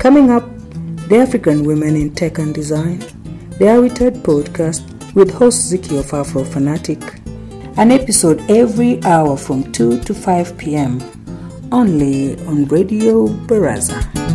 Coming up, the African Women in Tech and Design, the Heritage Podcast with host Ziki of Afro Fanatic. An episode every hour from 2 to 5 p.m. only on Radio Baraza.